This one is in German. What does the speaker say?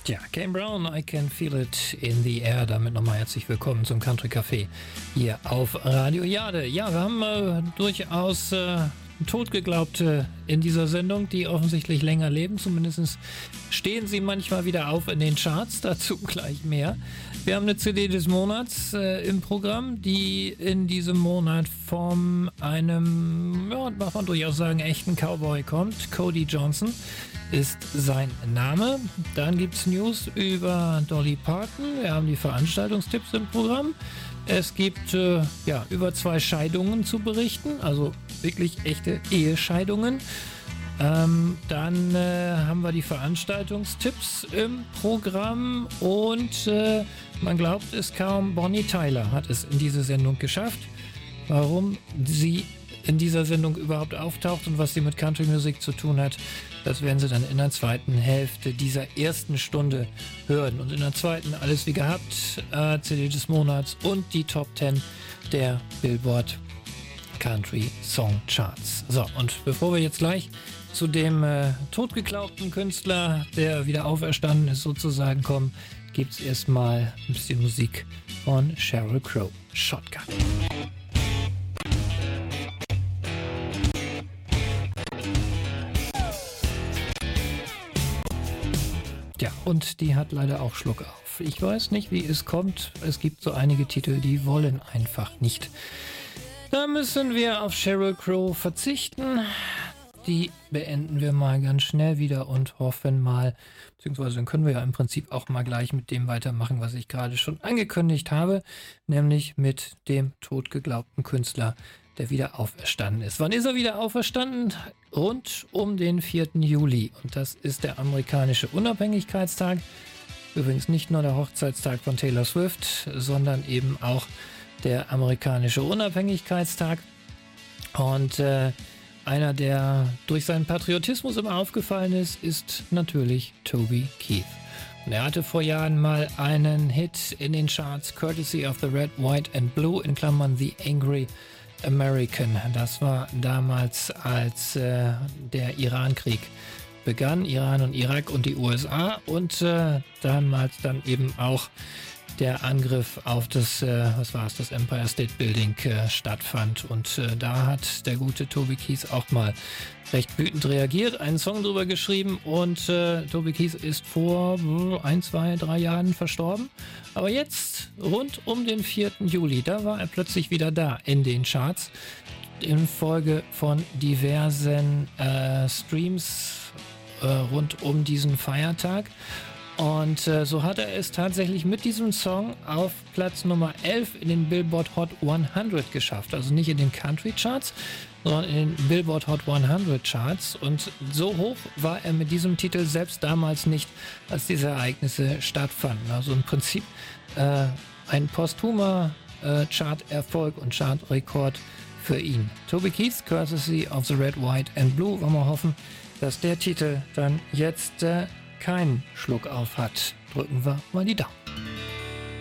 Ja, Kane Brown, I Can Feel It in the Air. Damit nochmal herzlich willkommen zum Country Café hier auf Radio Jade. Ja, wir haben durchaus Totgeglaubte in dieser Sendung, die offensichtlich länger leben. Zumindest stehen sie manchmal wieder auf in den Charts. Dazu gleich mehr. Wir haben eine CD des Monats im Programm, die in diesem Monat von einem, ja, darf man durchaus sagen, echten Cowboy kommt. Cody Johnson ist sein Name. Dann gibt es News über Dolly Parton. Wir haben die Veranstaltungstipps im Programm. Es gibt über 2 Scheidungen zu berichten, also wirklich echte Ehescheidungen. Dann haben wir die Veranstaltungstipps im Programm und man glaubt es kaum, Bonnie Tyler hat es in diese Sendung geschafft. Warum sie in dieser Sendung überhaupt auftaucht und was sie mit Country Music zu tun hat, das werden Sie dann in der zweiten Hälfte dieser ersten Stunde hören. Und in der zweiten alles wie gehabt, CD des Monats und die Top 10 der Billboard Country Song Charts. So, und bevor wir jetzt gleich zu dem totgeglaubten Künstler, der wieder auferstanden ist, sozusagen kommen, gibt es erstmal ein bisschen Musik von Sheryl Crow, Shotgun. Ja, und die hat leider auch Schluck auf. Ich weiß nicht, wie es kommt. Es gibt so einige Titel, die wollen einfach nicht. Da müssen wir auf Sheryl Crow verzichten. Die beenden wir mal ganz schnell wieder und hoffen mal, beziehungsweise dann können wir ja im Prinzip auch mal gleich mit dem weitermachen, was ich gerade schon angekündigt habe, nämlich mit dem totgeglaubten Künstler, der wieder auferstanden ist. Wann ist er wieder auferstanden? Rund um den 4. Juli. Und das ist der amerikanische Unabhängigkeitstag. Übrigens nicht nur der Hochzeitstag von Taylor Swift, sondern eben auch der amerikanische Unabhängigkeitstag. Und einer, der durch seinen Patriotismus immer aufgefallen ist natürlich Toby Keith. Und er hatte vor Jahren mal einen Hit in den Charts, Courtesy of the Red, White and Blue, in Klammern The Angry American. Das war damals, als der Irankrieg begann, Iran und Irak und die USA, und damals dann eben auch der Angriff auf das, das Empire State Building stattfand. Und da hat der gute Toby Keith auch mal recht wütend reagiert, einen Song drüber geschrieben, und Toby Keith ist vor 1, 2, 3 Jahren verstorben. Aber jetzt, rund um den 4. Juli, da war er plötzlich wieder da in den Charts, infolge von diversen Streams rund um diesen Feiertag. Und so hat er es tatsächlich mit diesem Song auf Platz Nummer 11 in den Billboard Hot 100 geschafft. Also nicht in den Country Charts, sondern in den Billboard Hot 100 Charts. Und so hoch war er mit diesem Titel selbst damals nicht, als diese Ereignisse stattfanden. Also im Prinzip ein posthumer Chart-Erfolg und Chart-Rekord für ihn. Toby Keith, Courtesy of the Red, White and Blue. Wollen wir hoffen, dass der Titel dann jetzt keinen Schluck auf hat. Drücken wir mal die Daumen.